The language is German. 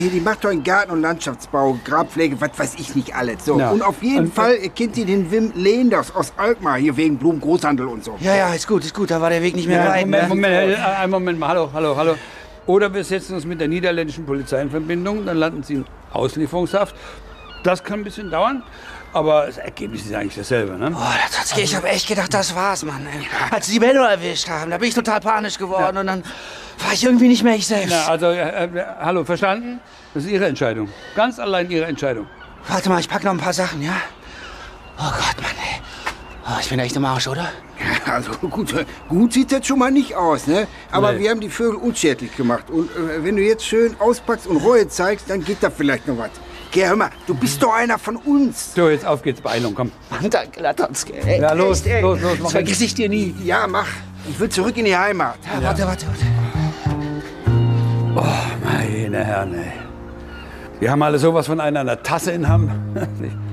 Die macht doch einen Garten- und Landschaftsbau, Grabpflege, was weiß ich nicht alles. So. Ja. Und auf jeden Fall kennt sie den Wim Leenders aus Alkmaar, hier wegen Blumengroßhandel und so. Ja, ist gut. Da war der Weg nicht mehr weit. Einen Moment mal, hallo. Oder wir setzen uns mit der niederländischen Polizei in Verbindung, dann landen sie in Auslieferungshaft. Das kann ein bisschen dauern, aber das Ergebnis ist eigentlich dasselbe, ne? Oh, ich habe echt gedacht, das war's, Mann. Als sie die Benno erwischt haben, da bin ich total panisch geworden und dann war ich irgendwie nicht mehr ich selbst. Na, also, hallo, verstanden? Das ist Ihre Entscheidung. Ganz allein Ihre Entscheidung. Warte mal, ich pack noch ein paar Sachen, ja? Oh Gott, Mann, ey. Oh, ich bin echt im Arsch, oder? Ja, also gut sieht das schon mal nicht aus, ne? Aber Nee. wir haben die Vögel unschädlich gemacht. Und wenn du jetzt schön auspackst und Reue zeigst, dann geht da vielleicht noch was. Geh, hör mal, du bist doch einer von uns. So, jetzt auf geht's, Beeilung, komm. Mann, danke, Latanski. Ey, Ja, los, echt, ey. los, Das mach. vergiss ich dir nie. Ja, mach. Ich will zurück in die Heimat. Ja, warte. Meine Herren, ey. Wir haben alle sowas von einer Tasse in Hamm.